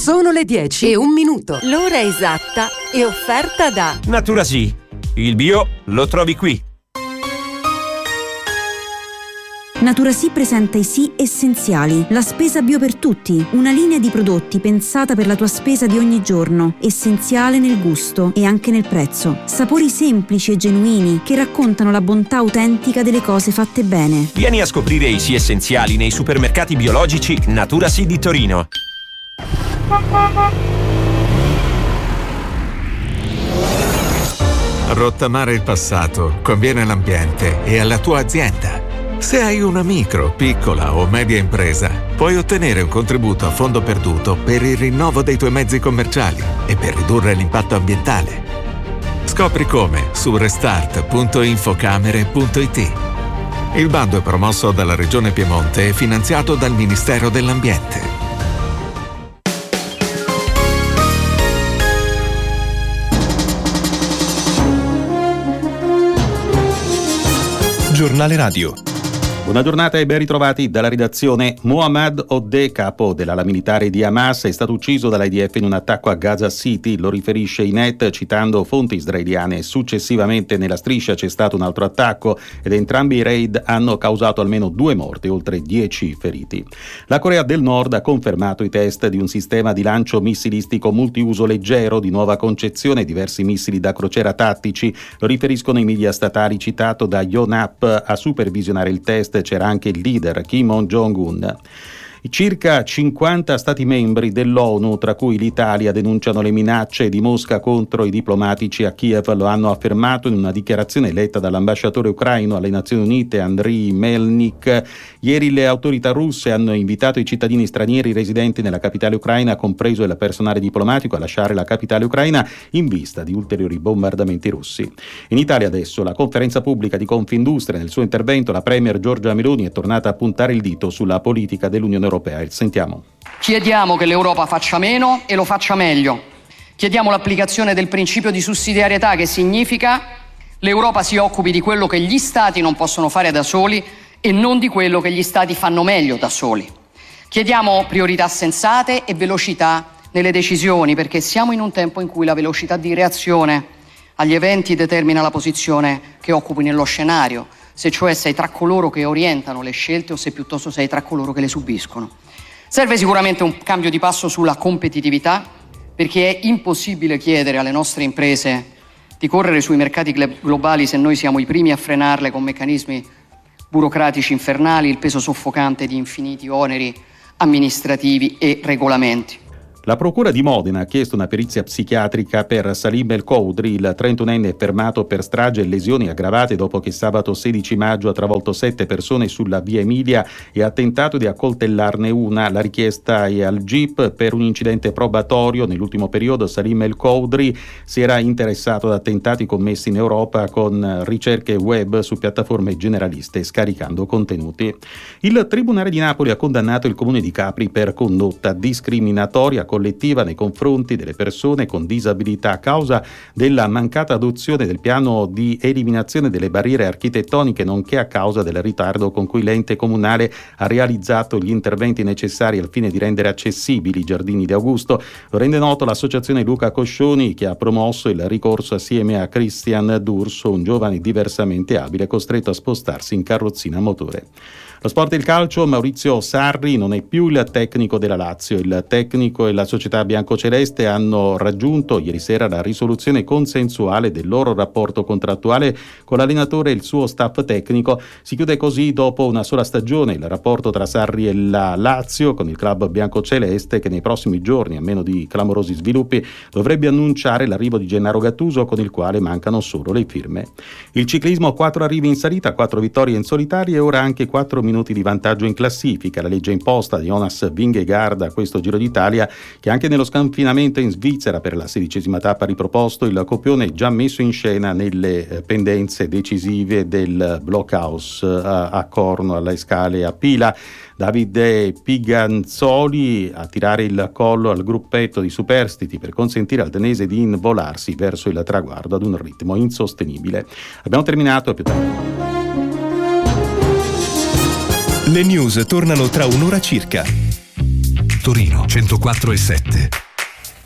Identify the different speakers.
Speaker 1: Sono le 10:01.
Speaker 2: L'ora esatta è offerta da
Speaker 3: Natura Sì. Il bio lo trovi qui.
Speaker 4: Natura Sì presenta i Sì essenziali, la spesa bio per tutti, una linea di prodotti pensata per la tua spesa di ogni giorno, essenziale nel gusto e anche nel prezzo. Sapori semplici e genuini che raccontano la bontà autentica delle cose fatte bene.
Speaker 3: Vieni a scoprire i Sì essenziali nei supermercati biologici Natura Sì di Torino.
Speaker 5: Rottamare il passato conviene all'ambiente e alla tua azienda. Se hai una micro, piccola o media impresa, puoi ottenere un contributo a fondo perduto per il rinnovo dei tuoi mezzi commerciali e per ridurre l'impatto ambientale. Scopri come su restart.infocamere.it. Il bando è promosso dalla Regione Piemonte e finanziato dal Ministero dell'Ambiente.
Speaker 6: Giornale Radio.
Speaker 7: Buona giornata e ben ritrovati dalla redazione. Mohammad Odeh, capo dell'ala militare di Hamas, è stato ucciso dall'IDF in un attacco a Gaza City, lo riferisce Ynet citando fonti israeliane. Successivamente nella striscia c'è stato un altro attacco ed entrambi i raid hanno causato almeno 2 morti e oltre 10 feriti. La Corea del Nord ha confermato i test di un sistema di lancio missilistico multiuso leggero di nuova concezione, diversi missili da crociera tattici, lo riferiscono i media statali. Citato da Yonhap, a supervisionare il test c'era anche il leader Kim Jong-un. Circa 50 stati membri dell'ONU, tra cui l'Italia, denunciano le minacce di Mosca contro i diplomatici a Kiev. Lo hanno affermato in una dichiarazione letta dall'ambasciatore ucraino alle Nazioni Unite Andriy Melnik. Ieri le autorità russe hanno invitato i cittadini stranieri residenti nella capitale ucraina, compreso il personale diplomatico, a lasciare la capitale ucraina in vista di ulteriori bombardamenti russi. In Italia adesso la conferenza pubblica di Confindustria. Nel suo intervento la premier Giorgia Meloni è tornata a puntare il dito sulla politica dell'Unione Europea. Sentiamo.
Speaker 8: Chiediamo che l'Europa faccia meno e lo faccia meglio. Chiediamo l'applicazione del principio di sussidiarietà, che significa l'Europa si occupi di quello che gli Stati non possono fare da soli e non di quello che gli Stati fanno meglio da soli. Chiediamo priorità sensate e velocità nelle decisioni, perché siamo in un tempo in cui la velocità di reazione agli eventi determina la posizione che occupi nello scenario, se cioè sei tra coloro che orientano le scelte o se piuttosto sei tra coloro che le subiscono. Serve sicuramente un cambio di passo sulla competitività, perché è impossibile chiedere alle nostre imprese di correre sui mercati globali se noi siamo i primi a frenarle con meccanismi burocratici infernali, il peso soffocante di infiniti oneri amministrativi e regolamenti.
Speaker 7: La procura di Modena ha chiesto una perizia psichiatrica per Salim El Khoudry, il 31enne fermato per strage e lesioni aggravate dopo che sabato 16 maggio ha travolto 7 persone sulla via Emilia e ha tentato di accoltellarne una. La richiesta è al GIP per un incidente probatorio. Nell'ultimo periodo Salim El Khoudry si era interessato ad attentati commessi in Europa con ricerche web su piattaforme generaliste, scaricando contenuti. Il Tribunale di Napoli ha condannato il Comune di Capri per condotta discriminatoria collettiva nei confronti delle persone con disabilità a causa della mancata adozione del piano di eliminazione delle barriere architettoniche, nonché a causa del ritardo con cui l'ente comunale ha realizzato gli interventi necessari al fine di rendere accessibili i giardini di Augusto. Lo rende noto l'associazione Luca Coscioni, che ha promosso il ricorso assieme a Christian D'Urso, un giovane diversamente abile costretto a spostarsi in carrozzina a motore. Lo sport e il calcio. Maurizio Sarri non è più il tecnico della Lazio. Il tecnico e la società biancoceleste hanno raggiunto ieri sera la risoluzione consensuale del loro rapporto contrattuale con l'allenatore e il suo staff tecnico. Si chiude così dopo una sola stagione il rapporto tra Sarri e la Lazio, con il club biancoceleste che nei prossimi giorni, a meno di clamorosi sviluppi, dovrebbe annunciare l'arrivo di Gennaro Gattuso, con il quale mancano solo le firme. Il ciclismo: 4 arrivi in salita, 4 vittorie in solitaria e ora anche 4 minuti di vantaggio in classifica. La legge imposta di Jonas Vingegaard a questo Giro d'Italia, che anche nello sconfinamento in Svizzera per la 16ª tappa ha riproposto il copione già messo in scena nelle pendenze decisive del blockhouse a Corno, alle Scale a Pila. Davide Piganzoli a tirare il collo al gruppetto di superstiti per consentire al danese di involarsi verso il traguardo ad un ritmo insostenibile. Abbiamo terminato, a più tardi.
Speaker 6: Le news tornano tra un'ora circa. Torino 104,7.